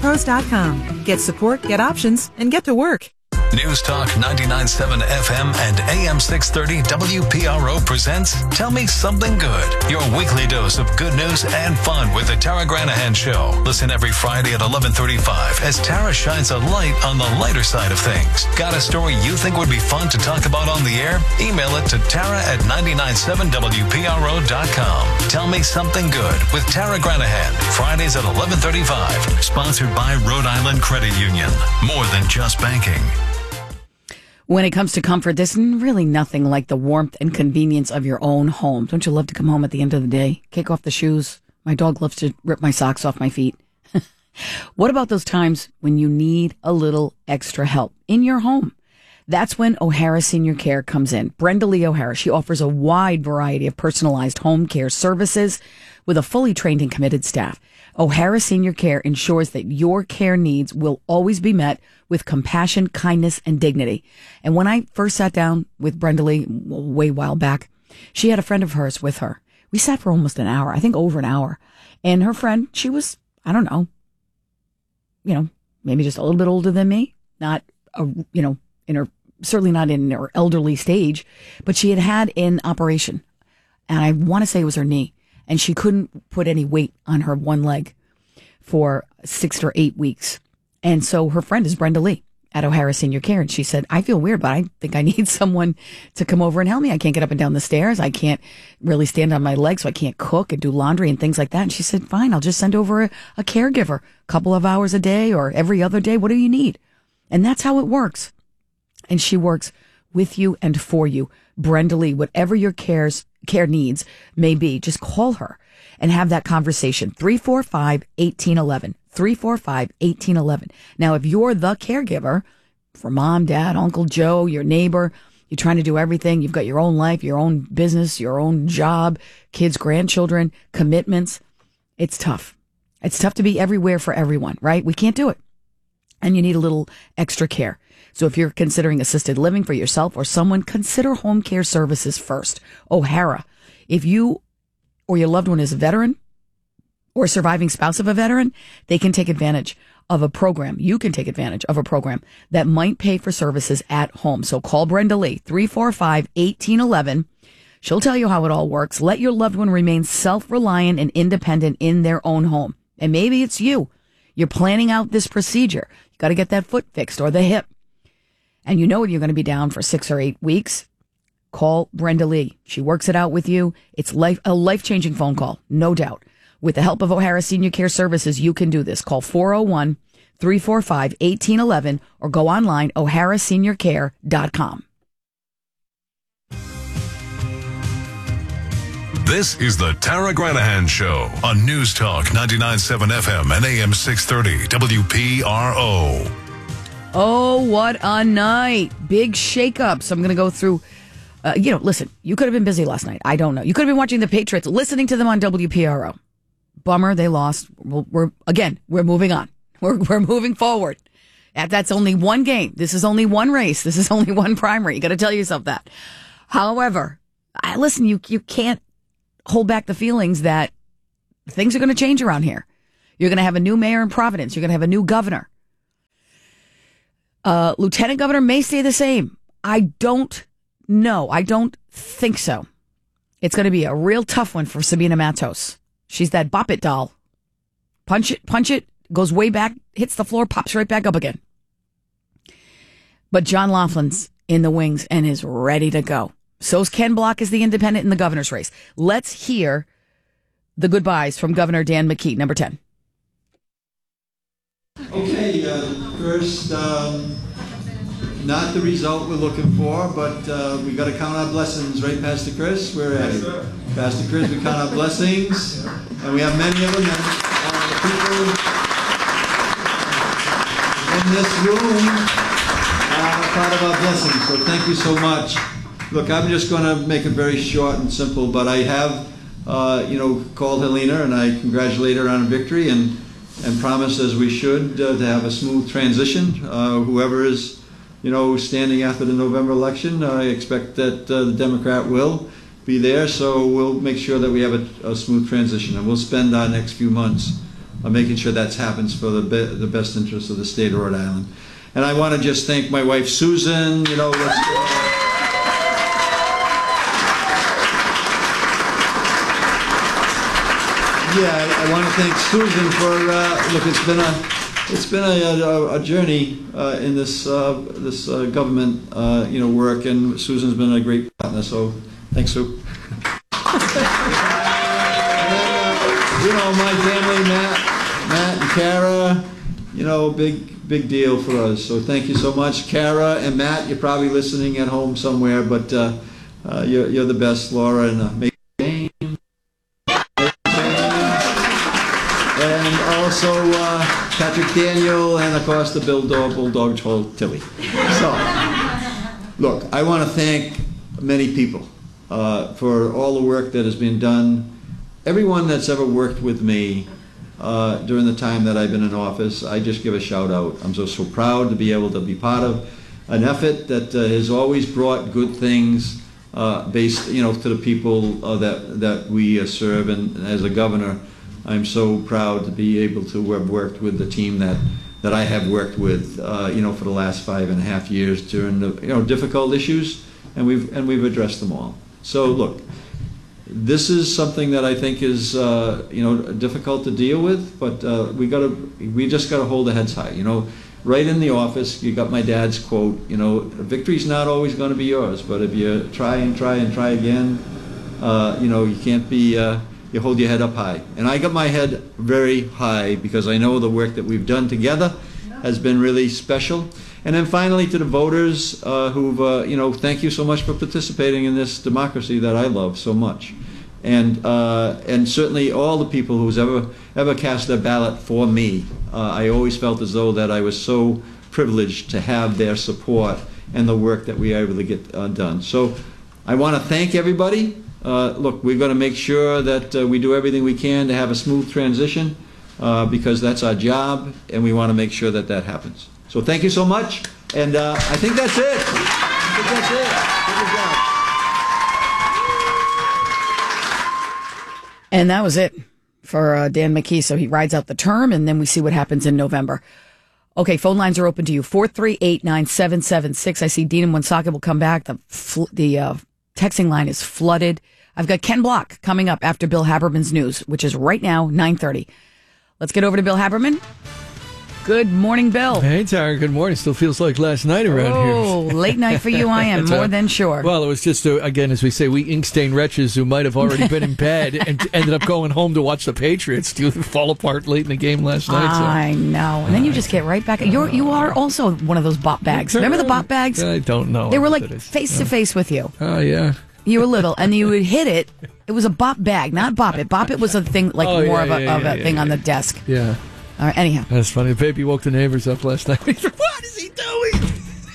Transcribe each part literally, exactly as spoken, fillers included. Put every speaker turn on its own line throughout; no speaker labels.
pros dot com. Get support, get options, and get to work.
News Talk ninety-nine point seven F M and A M six thirty W P R O presents Tell Me Something Good, your weekly dose of good news and fun with the Tara Granahan Show. Listen every Friday at eleven thirty-five as Tara shines a light on the lighter side of things. Got a story you think would be fun to talk about on the air? Email it to Tara at nine nine seven W P R O dot com. Tell Me Something Good with Tara Granahan, Fridays at eleven thirty-five. Sponsored by Rhode Island Credit Union. More than just banking.
When it comes to comfort, there's really nothing like the warmth and convenience of your own home. Don't you love to come home at the end of the day, kick off the shoes? My dog loves to rip my socks off my feet. What about those times when you need a little extra help in your home? That's when O'Hara Senior Care comes in. Brenda Lee O'Hara, she offers a wide variety of personalized home care services with a fully trained and committed staff. O'Hara Senior Care ensures that your care needs will always be met with compassion, kindness, and dignity. And when I first sat down with Brenda Lee way while back, she had a friend of hers with her. We sat for almost an hour, I think over an hour. And her friend, she was, I don't know, you know, maybe just a little bit older than me, not, a, you know, in her, certainly not in her elderly stage, but she had had an operation. And I want to say it was her knee. And she couldn't put any weight on her one leg for six or eight weeks. And so her friend is Brenda Lee at O'Hara Senior Care. And she said, I feel weird, but I think I need someone to come over and help me. I can't get up and down the stairs. I can't really stand on my legs, so I can't cook and do laundry and things like that. And she said, fine, I'll just send over a, a caregiver, a couple of hours a day or every other day. What do you need? And that's how it works. And she works with you and for you. Brenda Lee, whatever your cares care needs may be, just call her and have that conversation. three four five, one eight one one. three four five, one eight one one. Now, if you're the caregiver for mom, dad, Uncle Joe, your neighbor, you're trying to do everything. You've got your own life, your own business, your own job, kids, grandchildren, commitments. It's tough. It's tough to be everywhere for everyone, right? We can't do it. And you need a little extra care. So if you're considering assisted living for yourself or someone, consider home care services first. O'Hara. If you or your loved one is a veteran or a surviving spouse of a veteran, they can take advantage of a program. You can take advantage of a program that might pay for services at home. So call Brenda Lee, three four five, one eight one one. She'll tell you how it all works. Let your loved one remain self-reliant and independent in their own home. And maybe it's you. You're planning out this procedure. You got to get that foot fixed or the hip. And you know you're going to be down for six or eight weeks. Call Brenda Lee. She works it out with you. It's life a life-changing phone call, no doubt. With the help of O'Hara Senior Care Services, you can do this. Call four oh one, three four five, one eight one one or go online, o'hara senior care dot com.
This is the Tara Granahan Show on News Talk ninety-nine point seven F M and A M six thirty W P R O.
Oh, what a night. Big shakeups. I'm going to go through, uh, you know, listen, you could have been busy last night. I don't know. You could have been watching the Patriots, listening to them on W P R O. Bummer, they lost. We're, we're again, we're moving on. We're, we're moving forward. That, that's only one game. This is only one race. This is only one primary. You got to tell yourself that. However, I, listen, you, you can't hold back the feelings that things are going to change around here. You're going to have a new mayor in Providence. You're going to have a new governor. Uh, Lieutenant Governor may stay the same. I don't know. I don't think so. It's going to be a real tough one for Sabina Matos. She's that bop it doll. Punch it, punch it, goes way back, hits the floor, pops right back up again. But John Laughlin's in the wings and is ready to go. So's Ken Block is the independent in the governor's race. Let's hear the goodbyes from Governor Dan McKee, number ten.
Okay, uh, first, um, not the result we're looking for, but uh, we got to count our blessings, right, Pastor Chris? We're at yes, it. Pastor Chris, we count our blessings, and we have many of them. And uh, people in this room are part of our blessings, so thank you so much. Look, I'm just going to make it very short and simple, but I have, uh, you know, called Helena, and I congratulate her on a victory, and and promise, as we should, uh, to have a smooth transition. Uh, whoever is, you know, standing after the November election, I expect that uh, the Democrat will be there, so we'll make sure that we have a, a smooth transition, and we'll spend our next few months uh, making sure that happens for the be- the best interest of the state of Rhode Island. And I want to just thank my wife Susan. You know, let's, uh, yeah, I, I want to thank Susan for uh, look. It's been a it's been a, a, a journey uh, in this uh, this uh, government uh, you know work, and Susan's been a great partner. So thanks, Sue. You know, my family, Matt, Matt and Kara, you know, big, big deal for us. So thank you so much, Kara and Matt. You're probably listening at home somewhere, but uh, uh, you're, you're the best, Laura, and uh, make game. And also uh, Patrick Daniel, and of course the Bulldog, Bulldog troll Tilly. So, look, I want to thank many people uh, for all the work that has been done. Everyone that's ever worked with me uh, during the time that I've been in office, I just give a shout out. I'm so, so proud to be able to be part of an effort that uh, has always brought good things uh, based, you know, to the people uh, that that we uh, serve. And as a governor, I'm so proud to be able to have worked with the team that that I have worked with, uh, you know, for the last five and a half years during the, you know, difficult issues, and we've and we've addressed them all. So look. This is something that I think is, uh, you know, difficult to deal with, but uh, we got to, we just got to hold our heads high. You know, right in the office, you got my dad's quote. You know, victory's not always going to be yours, but if you try and try and try again, uh, you know, you can't be. Uh, you hold your head up high, and I got my head very high because I know the work that we've done together has been really special. And then finally, to the voters uh, who've, uh, you know, thank you so much for participating in this democracy that I love so much. And uh, and certainly all the people who's ever ever cast their ballot for me. Uh, I always felt as though that I was so privileged to have their support and the work that we are able to get uh, done. So I want to thank everybody. Uh, look, we're going to make sure that uh, we do everything we can to have a smooth transition uh, because that's our job, and we want to make sure that that happens. So thank you so much, and uh, I think that's it. I think that's it. Good job.
And that was it for uh, Dan McKee. So he rides out the term, and then we see what happens in November. Okay, phone lines are open to you. four three eight, nine seven seven six. I see Dean and Woonsocket will come back. The fl- the uh, texting line is flooded. I've got Ken Block coming up after Bill Haberman's news, which is right now, nine thirty. Let's get over to Bill Haberman. Good morning, Bill.
Hey, Tara. Good morning. Still feels like last night around
oh,
here.
Oh, late night for you, I am, more uh, than sure.
Well, it was just, uh, again, as we say, we ink-stained wretches who might have already been in bed and ended up going home to watch the Patriots to fall apart late in the game last night. So.
I know. And then you just get right back. You're, you are also one of those bop bags. Remember the bop bags?
I don't know.
They were like face-to-face with you.
Oh, yeah.
You were little, and you would hit it. It was a bop bag, not bop it. Bop it was a thing, like
oh,
more
yeah,
of a,
yeah,
of a
yeah,
thing
yeah,
on
yeah.
the desk.
Yeah.
All right, anyhow.
That's funny. The baby woke the neighbors up last night. What is he doing?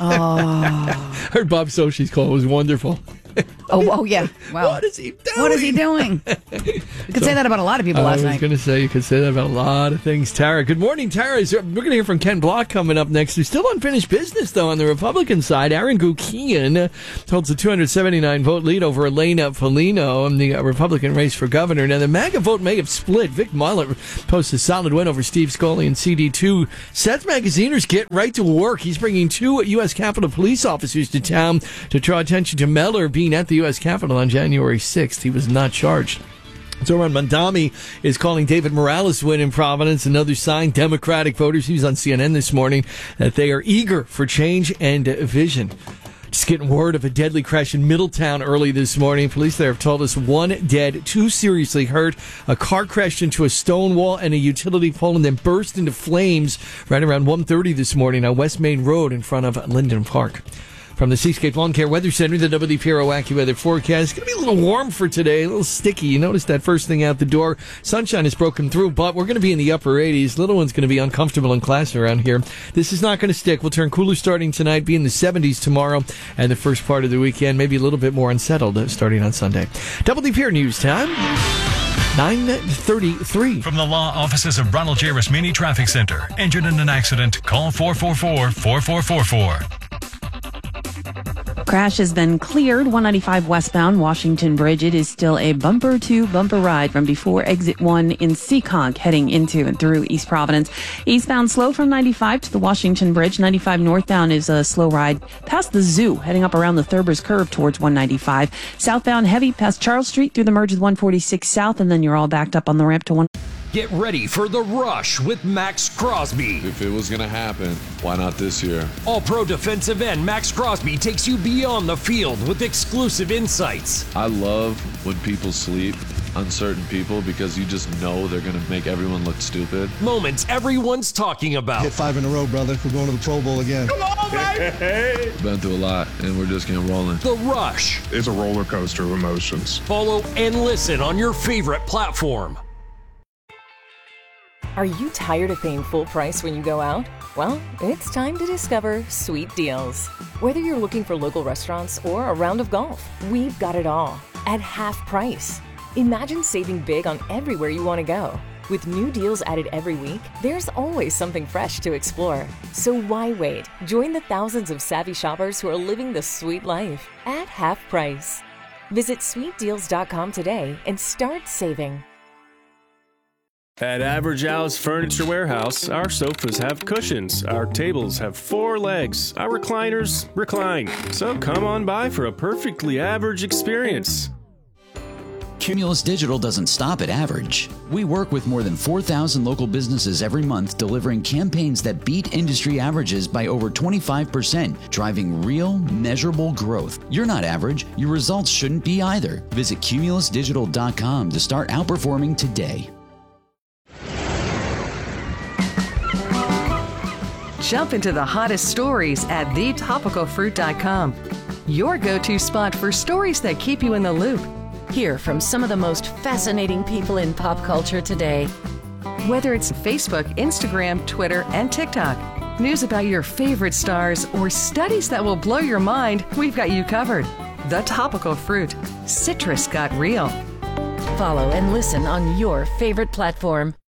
Oh.
Heard Bob Soshi's call. It was wonderful.
Oh, oh yeah. Wow.
What is he doing?
What is he doing? You could so, say that about a lot of people last night.
I was going to say you could say that about a lot of things. Tara, good morning, Tara. We're going to hear from Ken Block coming up next. There's still unfinished business, though, on the Republican side. Aaron Gukian holds a two hundred seventy-nine vote lead over Elena Foligno in the Republican race for governor. Now, the MAGA vote may have split. Vic Mullet posts a solid win over Steve Scully in C D two. Seth Magaziners get right to work. He's bringing two U S Capitol police officers to town to draw attention to Mellor being at the U S Capitol on January sixth. He was not charged. Zoran Mandami is calling David Morales' win in Providence another sign. Democratic voters, he was on C N N this morning, that they are eager for change and vision. Just getting word of a deadly crash in Middletown early this morning. Police there have told us one dead, two seriously hurt. A car crashed into a stone wall and a utility pole and then burst into flames right around one thirty this morning on West Main Road in front of Linden Park. From the Seascape Lawn Care Weather Center, the W D P R O AccuWeather forecast. It's going to be a little warm for today, a little sticky. You notice that first thing out the door. Sunshine has broken through, but we're going to be in the upper eighties. Little one's going to be uncomfortable in class around here. This is not going to stick. We'll turn cooler starting tonight, be in the seventies tomorrow, and the first part of the weekend, maybe a little bit more unsettled starting on Sunday. W D P R News time. nine thirty-three.
From the law offices of Ronald J. Rasmini Traffic Center. Injured in an accident? Call four four four, four four four four.
Crash has been cleared. one ninety-five westbound Washington Bridge. It is still a bumper-to-bumper ride from before exit one in Seekonk heading into and through East Providence. Eastbound slow from ninety-five to the Washington Bridge. ninety-five northbound is a slow ride past the zoo heading up around the Thurber's Curve towards one ninety-five. Southbound heavy past Charles Street through the merge with one forty-six South, and then you're all backed up on the ramp to one.
Get ready for The Rush with Max Crosby.
If it was going to happen, why not this year?
All-pro defensive end Max Crosby takes you beyond the field with exclusive insights.
I love when people sleep on certain people because you just know they're going to make everyone look stupid.
Moments everyone's talking about.
Hit five in a row, brother. We're going to the Pro Bowl again.
Come on, baby!
Been through a lot, and we're just getting rolling.
The Rush.
It's a roller coaster of emotions.
Follow and listen on your favorite platform.
Are you tired of paying full price when you go out? Well, it's time to discover Sweet Deals. Whether you're looking for local restaurants or a round of golf, we've got it all at half price. Imagine saving big on everywhere you want to go. With new deals added every week, there's always something fresh to explore. So why wait? Join the thousands of savvy shoppers who are living the sweet life at half price. Visit sweet deals dot com today and start saving.
At Average Al's Furniture Warehouse, our sofas have cushions, our tables have four legs, our recliners recline. So come on by for a perfectly average experience.
Cumulus Digital doesn't stop at average. We work with more than four thousand local businesses every month, delivering campaigns that beat industry averages by over twenty-five percent, driving real, measurable growth. You're not average. Your results shouldn't be either. Visit cumulus digital dot com to start outperforming today.
Jump into the hottest stories at the topical fruit dot com. Your go-to spot for stories that keep you in the loop.
Hear from some of the most fascinating people in pop culture today.
Whether it's Facebook, Instagram, Twitter, and TikTok, news about your favorite stars, or studies that will blow your mind, we've got you covered. The Topical Fruit. Citrus got real.
Follow and listen on your favorite platform.